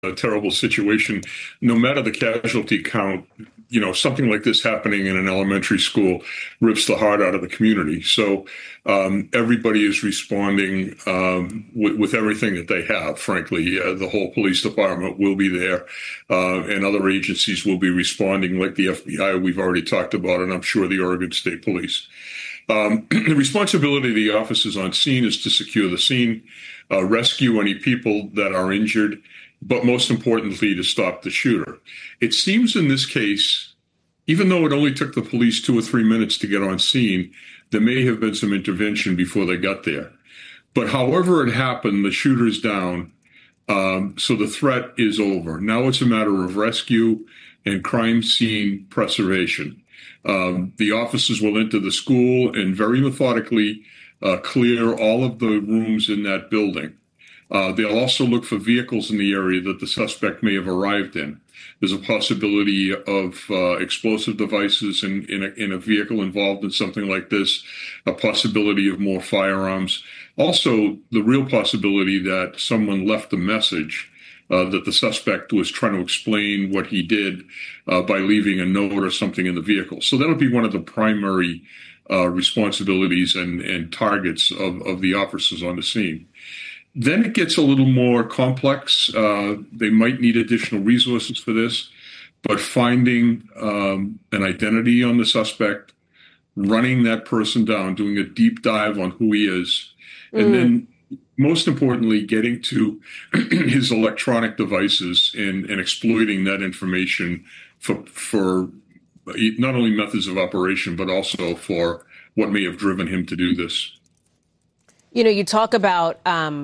a terrible situation. No matter the casualty count, something like this happening in an elementary school rips the heart out of the community. So everybody is responding with everything that they have, frankly. The whole police department will be there, and other agencies will be responding, like the FBI we've already talked about, and I'm sure the Oregon State Police. The responsibility of the officers on scene is to secure the scene, rescue any people that are injured, but most importantly, to stop the shooter. It seems in this case, even though it only took the police 2 or 3 minutes to get on scene, there may have been some intervention before they got there. But however it happened, the shooter's down, so the threat is over. Now it's a matter of rescue and crime scene preservation. The officers will enter the school and very methodically clear all of the rooms in that building. They'll also look for vehicles in the area that the suspect may have arrived in. There's a possibility of explosive devices in a vehicle involved in something like this, a possibility of more firearms. Also, the real possibility that someone left a message that the suspect was trying to explain what he did by leaving a note or something in the vehicle. So that'll be one of the primary responsibilities and targets of the officers on the scene. Then it gets a little more complex. They might need additional resources for this, but finding an identity on the suspect, running that person down, doing a deep dive on who he is, and then most importantly, getting to his electronic devices and exploiting that information for not only methods of operation, but also for what may have driven him to do this. You talk about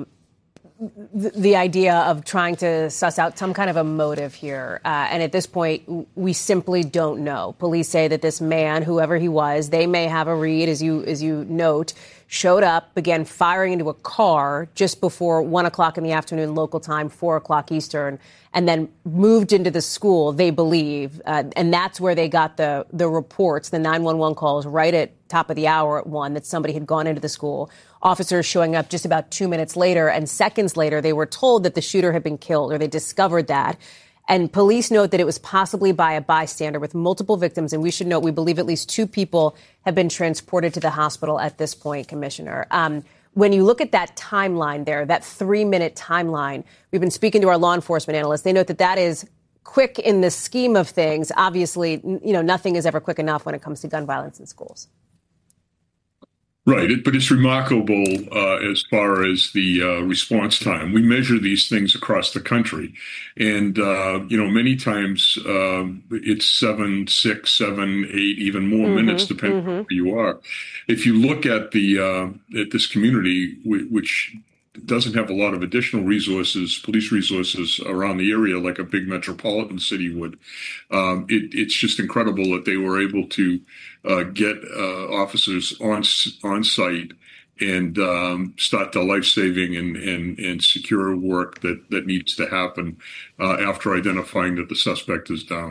the idea of trying to suss out some kind of a motive here. And at this point, we simply don't know. Police say that this man, whoever he was, they may have a read, as you note, showed up, began firing into a car just before 1 o'clock in the afternoon local time, 4 o'clock Eastern, and then moved into the school, they believe. And that's where they got the reports, the 911 calls right at top of the hour at 1 that somebody had gone into the school. Officers showing up just about 2 minutes later, and seconds later, they were told that the shooter had been killed, or they discovered that. And police note that it was possibly by a bystander with multiple victims. And we should note, we believe at least 2 people have been transported to the hospital at this point, Commissioner. When you look at that timeline there, that 3-minute timeline, we've been speaking to our law enforcement analysts. They note that that is quick in the scheme of things. Obviously, nothing is ever quick enough when it comes to gun violence in schools. Right, but it's remarkable as far as the response time. We measure these things across the country, and many times it's 7, 6, 7, 8, even more minutes, depending on where you are. If you look at at this community, which doesn't have a lot of additional resources, police resources around the area like a big metropolitan city would, it's just incredible that they were able to get officers on site and start the life-saving and secure work that needs to happen after identifying that the suspect is down.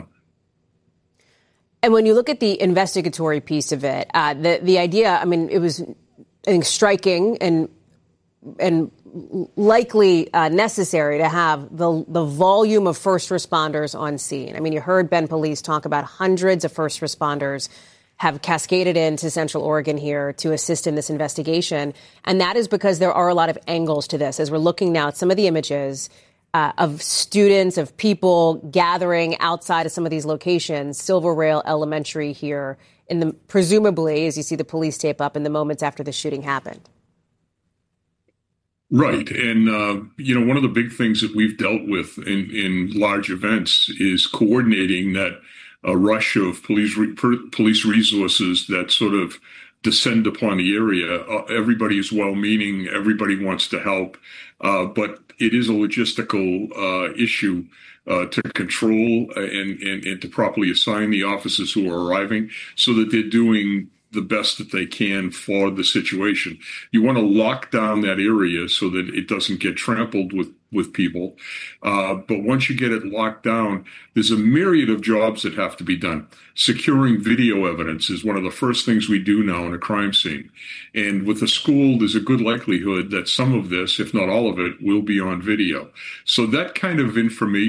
And when you look at the investigatory piece of it, the idea, it was, I think, striking and likely necessary to have the volume of first responders on scene. You heard Ben Police talk about hundreds of first responders have cascaded into Central Oregon here to assist in this investigation. And that is because there are a lot of angles to this. As we're looking now at some of the images of students, of people gathering outside of some of these locations, Silver Rail Elementary here, presumably, as you see the police tape up, in the moments after the shooting happened. Right. And, one of the big things that we've dealt with in large events is coordinating that a rush of police resources that sort of descend upon the area. Everybody is well-meaning. Everybody wants to help. But it is a logistical issue to control and to properly assign the officers who are arriving so that they're doing the best that they can for the situation. You want to lock down that area so that it doesn't get trampled with people. But once you get it locked down, there's a myriad of jobs that have to be done. Securing video evidence is one of the first things we do now in a crime scene. And with a school, there's a good likelihood that some of this, if not all of it, will be on video. So that kind of information